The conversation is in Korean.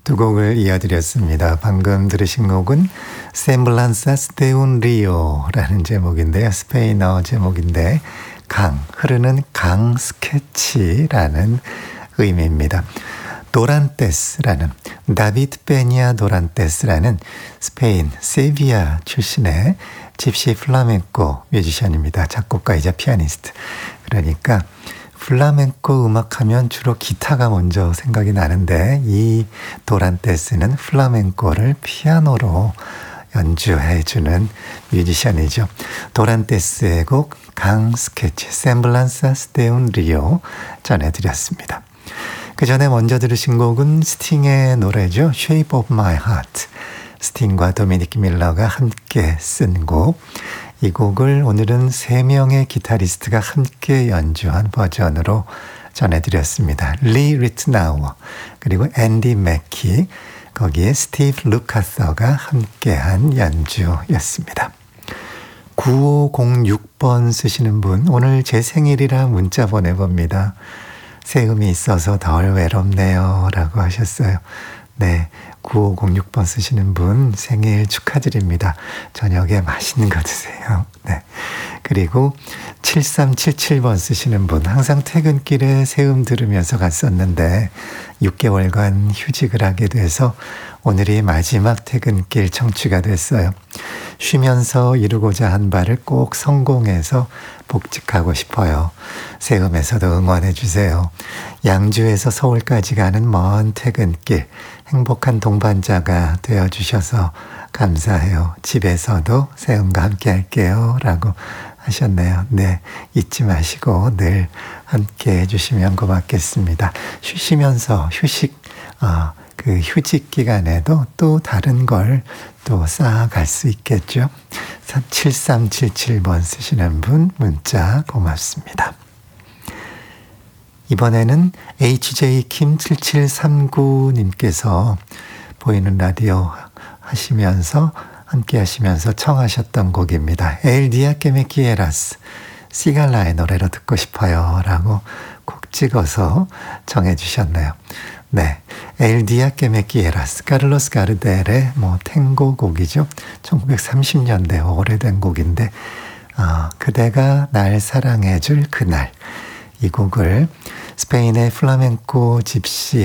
두 곡을 이어드렸습니다. 방금 들으신 곡은 Semblanzas de un Rio라는 제목인데요. 스페인어 제목인데 흐르는 강 스케치라는 의미입니다. 도란테스라는 다비드 베니아 도란테스라는 스페인 세비야 출신의 집시 플라멩코 뮤지션입니다. 작곡가이자 피아니스트. 그러니까 플라멩코 음악하면 주로 기타가 먼저 생각이 나는데 이 도란테스는 플라멩코를 피아노로 연주해주는 뮤지션이죠. 도란테스의 곡 강 스케치 Semblanzas de un Rio 전해드렸습니다. 그 전에 먼저 들으신 곡은 스팅의 노래죠. Shape of My Heart. 스팅과 도미닉 밀러가 함께 쓴 곡. 이 곡을 오늘은 3명의 기타리스트가 함께 연주한 버전으로 전해드렸습니다. 리 리트나우어 그리고 앤디 맥키 거기에 스티브 루카서가 함께한 연주였습니다. 9506번 쓰시는 분 오늘 제 생일이라 문자 보내봅니다. 세음이 있어서 덜 외롭네요 라고 하셨어요. 네, 9506번 쓰시는 분 생일 축하드립니다. 저녁에 맛있는 거 드세요. 네. 그리고 7377번 쓰시는 분 항상 퇴근길에 세음 들으면서 갔었는데 6개월간 휴직을 하게 돼서 오늘이 마지막 퇴근길 청취가 됐어요. 쉬면서 이루고자 한 바를 꼭 성공해서 복직하고 싶어요. 세음에서도 응원해 주세요. 양주에서 서울까지 가는 먼 퇴근길 행복한 동반자가 되어주셔서 감사해요. 집에서도 세음과 함께 할게요 라고 하셨네요. 네, 잊지 마시고 늘 함께 해주시면 고맙겠습니다. 쉬시면서 그 휴직 기간에도 또 다른 걸 또 쌓아갈 수 있겠죠. 7377번 쓰시는 분 문자 고맙습니다. 이번에는 HJ킴 7739님께서 보이는 라디오 하시면서 함께 하시면서 청하셨던 곡입니다. El día que me quieras 시갈라의 노래로 듣고 싶어요 라고 콕 찍어서 정해 주셨네요. 네, El día que me quieras 카를로스 가르델의 탱고 곡이죠. 1930년대 오래된 곡인데 그대가 날 사랑해 줄 그날 이 곡을 스페인의 플라멩코 집시